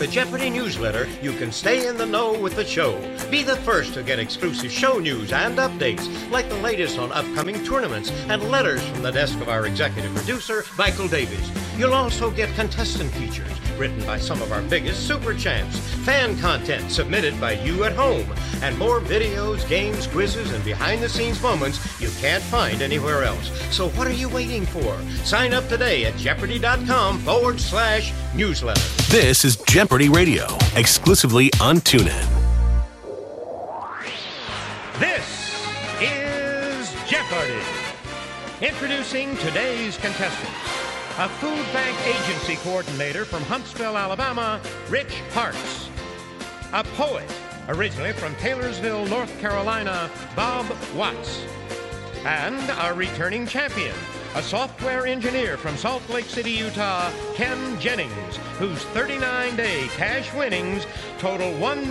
the Jeopardy newsletter, you can stay in the know with the show. Be the first to get exclusive show news and updates, like the latest on upcoming tournaments and letters from the desk of our executive producer, Michael Davies. You'll also get contestant features written by some of our biggest super champs, fan content submitted by you at home, and more videos, games, quizzes, and behind-the-scenes moments you can't find anywhere else. So what are you waiting for? Sign up today at Jeopardy.com/newsletter. This is Jeopardy Radio, exclusively on TuneIn. This is Jeopardy! Introducing today's contestants. A food bank agency coordinator from Huntsville, Alabama, Rich Hartz. A poet, originally from Taylorsville, North Carolina, Bob Watts. And our returning champion, a software engineer from Salt Lake City, Utah, Ken Jennings, whose 39-day cash winnings total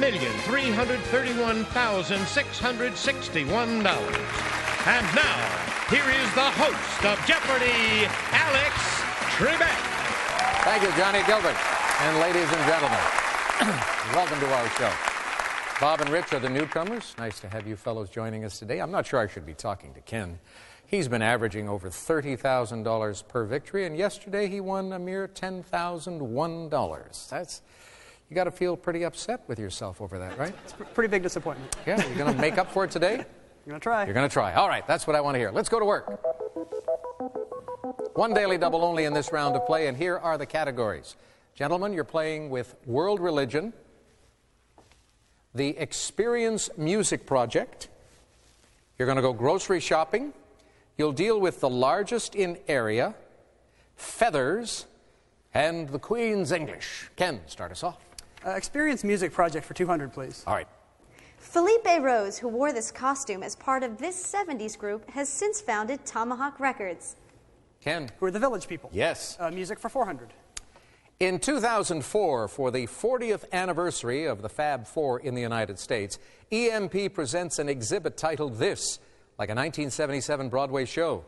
$1,331,661. And now, here is the host of Jeopardy, Alex Trebek. Thank you, Johnny Gilbert. And ladies and gentlemen, welcome to our show. Bob and Rich are the newcomers. Nice to have you fellows joining us today. I'm not sure I should be talking to Ken. He's been averaging over $30,000 per victory, and yesterday he won a mere $10,001. You got to feel pretty upset with yourself over that, right? It's a pretty big disappointment. Yeah, you're going to make up for it today? You're going to try. You're going to try. All right, that's what I want to hear. Let's go to work. One daily double only in this round of play, and here are the categories. Gentlemen, you're playing with World Religion, the Experience Music Project. You're going to go grocery shopping. You'll deal with the largest in area, feathers, and the Queen's English. Ken, start us off. Experience Music Project for 200, please. All right. Felipe Rose, who wore this costume as part of this 70s group, has since founded Tomahawk Records. Ken. Who are the Village People? Yes. Music for 400. In 2004, for the 40th anniversary of the Fab Four in the United States, EMP presents an exhibit titled This, like a 1977 Broadway show.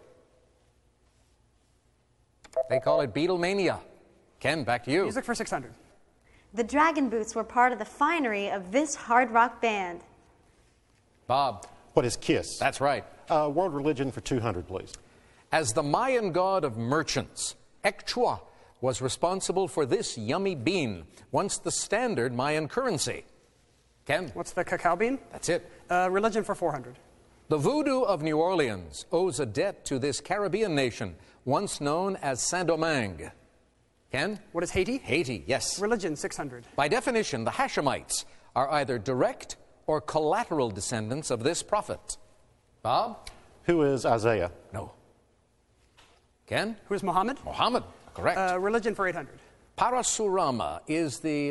They call it Beatlemania. Ken, back to you. Music for 600. The Dragon Boots were part of the finery of this hard rock band. Bob. What is KISS? That's right. World Religion for 200, please. As the Mayan god of merchants, Ekchua was responsible for this yummy bean, once the standard Mayan currency. Ken? What's the cacao bean? That's it. Religion for 400. The voodoo of New Orleans owes a debt to this Caribbean nation, once known as Saint-Domingue. Ken? What is Haiti? Haiti, yes. Religion, 600. By definition, the Hashemites are either direct or collateral descendants of this prophet. Bob? Who is Isaiah? No. Ken? Who is Muhammad? Muhammad, correct. Religion for 800. Parasurama is the,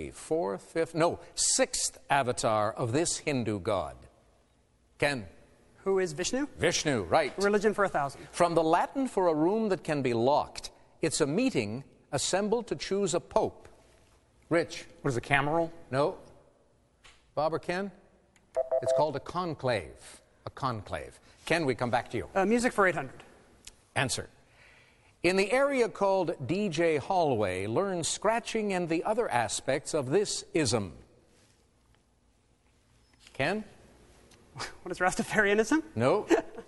sixth avatar of this Hindu god. Ken? Who is Vishnu? Vishnu, right. Religion for 1,000. From the Latin for a room that can be locked, it's a meeting assembled to choose a pope. Rich? What is a cameral? No. Bob or Ken? It's called a conclave. A conclave. Ken, we come back to you. Music for 800. Answer. In the area called DJ Hallway, learn scratching and the other aspects of this ism. Ken? What is Rastafarianism? No.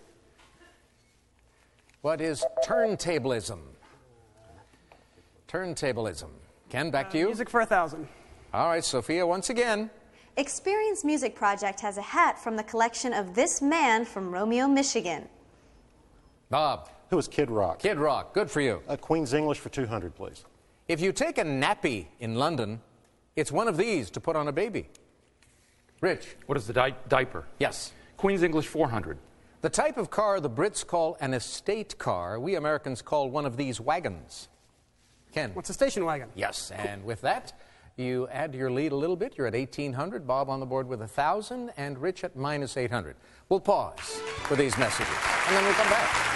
What is turntablism? Turntablism. Ken, back to you. Music for 1,000. All right, Sophia, once again. Experience Music Project has a hat from the collection of this man from Romeo, Michigan. Bob. Who is Kid Rock? Kid Rock, good for you. Queen's English for 200, please. If you take a nappy in London, it's one of these to put on a baby. Rich. What is the diaper? Yes. Queen's English 400. The type of car the Brits call an estate car, we Americans call one of these wagons. Ken. What's a station wagon? Yes, and with that, you add to your lead a little bit. You're at 1,800. Bob on the board with 1,000, and Rich at minus 800. We'll pause for these messages, and then we'll come back.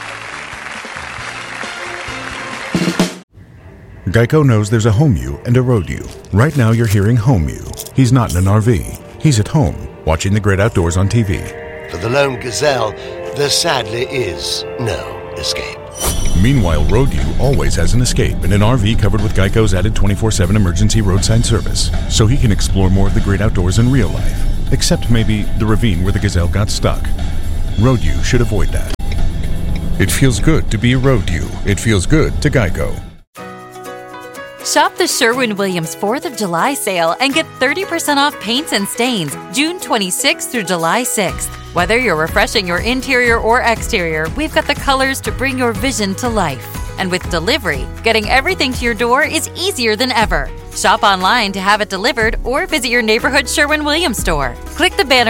Geico knows there's a home you and a road you. Right now you're hearing home you. He's not in an RV. He's at home, watching the great outdoors on TV. For the lone gazelle, there sadly is no escape. Meanwhile, RoadU always has an escape in an RV covered with Geico's added 24/7 emergency roadside service, so he can explore more of the great outdoors in real life, except maybe the ravine where the gazelle got stuck. RoadU should avoid that. It feels good to be a RoadU. It feels good to Geico. Shop the Sherwin-Williams 4th of July sale and get 30% off paints and stains June 26th through July 6th. Whether you're refreshing your interior or exterior, we've got the colors to bring your vision to life. And with delivery, getting everything to your door is easier than ever. Shop online to have it delivered or visit your neighborhood Sherwin-Williams store. Click the banner